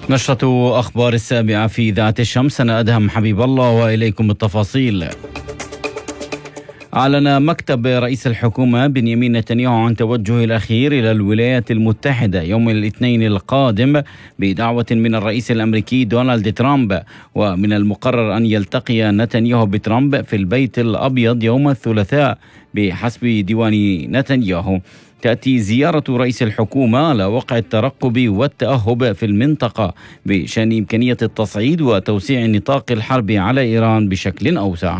نشرة أخبار السابعة في ذات الشمس. أنا أدهم حبيب الله وإليكم التفاصيل. أعلن مكتب رئيس الحكومة بنيامين نتنياهو عن توجهه الأخير إلى الولايات المتحدة يوم الاثنين القادم بدعوة من الرئيس الأمريكي دونالد ترامب، ومن المقرر أن يلتقي نتنياهو بترامب في البيت الأبيض يوم الثلاثاء بحسب ديوان نتنياهو. تأتي زيارة رئيس الحكومة على وقع الترقب والتأهب في المنطقة بشأن إمكانية التصعيد وتوسيع نطاق الحرب على إيران بشكل أوسع.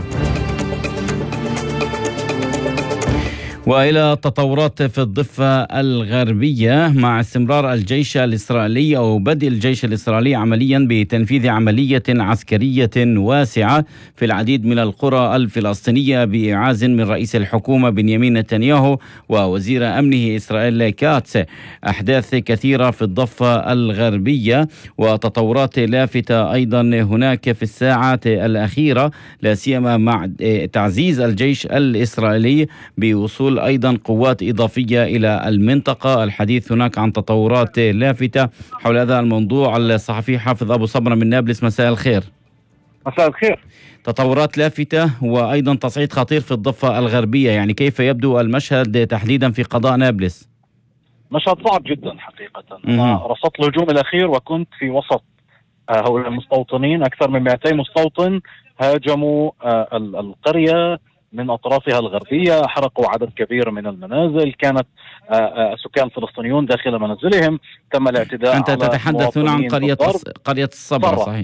وإلى تطورات في الضفة الغربية مع استمرار الجيش الإسرائيلي أو بدء الجيش الإسرائيلي عمليا بتنفيذ عملية عسكرية واسعة في العديد من القرى الفلسطينية بإعاز من رئيس الحكومة بنيامين نتنياهو ووزير أمنه إسرائيل كاتس. أحداث كثيرة في الضفة الغربية وتطورات لافتة أيضا هناك في الساعات الأخيرة، لا سيما مع تعزيز الجيش الإسرائيلي بوصول أيضا قوات إضافية إلى المنطقة. الحديث هناك عن تطورات لافتة حول هذا الموضوع. الصحفي حافظ أبو صبرة من نابلس، مساء الخير. مساء الخير. تطورات لافتة وأيضا تصعيد خطير في الضفة الغربية، يعني كيف يبدو المشهد تحديدا في قضاء نابلس؟ مشهد صعب جدا حقيقة. أنا رصدت الهجوم الأخير وكنت في وسط هؤلاء المستوطنين. أكثر من 200 مستوطن هاجموا القرية من أطرافها الغربية، حرقوا عدد كبير من المنازل. كانت سكان فلسطينيون داخل منازلهم. تم الاعتداء. أنت تتحدث هنا عن قرية الصبرة، صحيح؟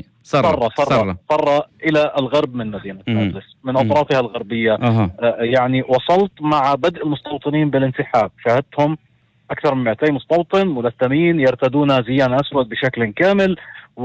صرة إلى الغرب من مدينة نابلس من أطرافها الغربية. يعني وصلت مع بدء المستوطنين بالانسحاب، شاهدتهم أكثر من 200 مستوطن ملثمين يرتدون زيان أسود بشكل كامل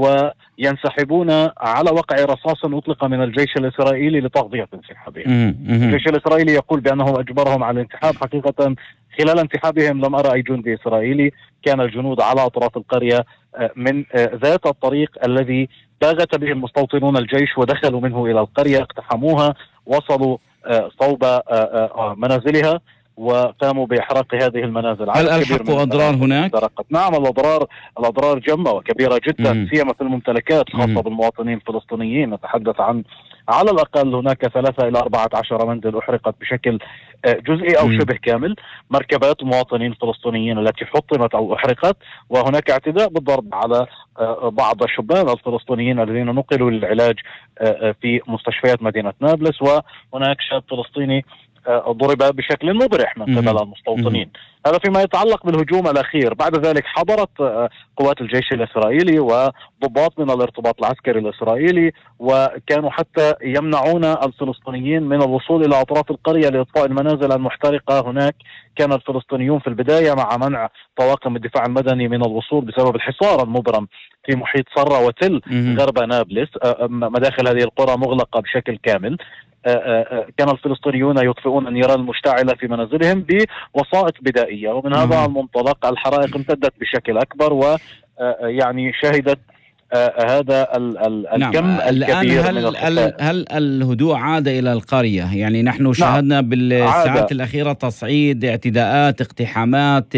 وينسحبون على وقع رصاص أطلق من الجيش الإسرائيلي لتغطية انسحابهم. الجيش الإسرائيلي يقول بأنه أجبرهم على الانسحاب. حقيقة خلال انسحابهم لم أرى أي جندي إسرائيلي. كان الجنود على أطراف القرية من ذات الطريق الذي باغت به المستوطنون الجيش ودخلوا منه إلى القرية، اقتحموها، وصلوا صوب منازلها وقاموا بإحراق هذه المنازل. هل ألحقوا أضرار هناك؟ نعم، الأضرار جمة وكبيرة جدا، سيما في الممتلكات الخاصة بالمواطنين الفلسطينيين. نتحدث عن على الأقل هناك 3 إلى 14 منزل أحرقت بشكل جزئي أو شبه كامل، مركبات مواطنين فلسطينيين التي حطمت أو أحرقت، وهناك اعتداء بالضرب على بعض الشبان الفلسطينيين الذين نقلوا للعلاج في مستشفيات مدينة نابلس. وهناك شاب فلسطيني ضرب بشكل مبرح من قبل المستوطنين. هذا فيما يتعلق بالهجوم الأخير. بعد ذلك حضرت قوات الجيش الإسرائيلي وضباط من الارتباط العسكري الإسرائيلي، وكانوا حتى يمنعون الفلسطينيين من الوصول إلى أطراف القرية لإطفاء المنازل المحترقة هناك. كان الفلسطينيون في البداية مع منع طواقم الدفاع المدني من الوصول بسبب الحصار المبرم في محيط صرة وتل غرب نابلس. مداخل هذه القرى مغلقة بشكل كامل. كان الفلسطينيون يطفئون النيران المشتعلة في منازلهم بوسائط بدائية، ومن هذا المنطلق الحرائق امتدت بشكل أكبر ويعني شهدت هذا الكم الكبير من الخسائر. هل الهدوء عاد إلى القرية؟ يعني نحن شاهدنا بالساعات الأخيرة تصعيد، اعتداءات، اقتحامات.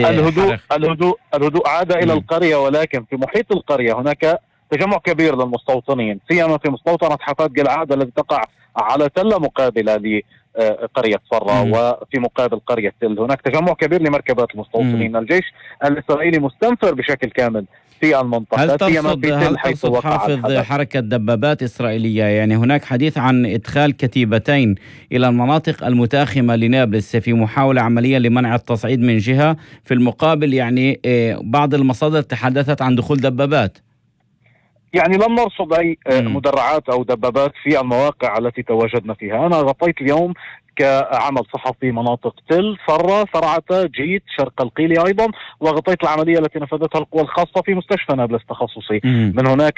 الهدوء عاد إلى القرية، ولكن في محيط القرية هناك تجمع كبير للمستوطنين، سيما في مستوطنة حفاة جلعاد التي تقع على تلة مقابلة لقرية صرة، وفي مقابل قرية تل هناك تجمع كبير لمركبات المستوطنين. الجيش الإسرائيلي مستنفر بشكل كامل في المنطقة. هل ترصد حافظ حركة دبابات إسرائيلية؟ يعني هناك حديث عن إدخال كتيبتين إلى المناطق المتاخمة لنابلس في محاولة عملية لمنع التصعيد من جهة، في المقابل يعني بعض المصادر تحدثت عن دخول دبابات. يعني لم نرصد أي مدرعات أو دبابات في المواقع التي تواجدنا فيها. أنا غطيت اليوم كعمل صحفي مناطق تل، صرة، فرعة، جيت، شرق القيلي أيضا، وغطيت العملية التي نفذتها القوى الخاصة في مستشفى نابلس تخصصي. من هناك